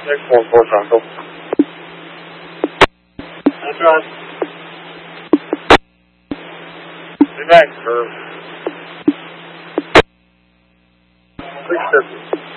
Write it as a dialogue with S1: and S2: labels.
S1: Next 14 Franco. That's right. Stay back, curve. 650.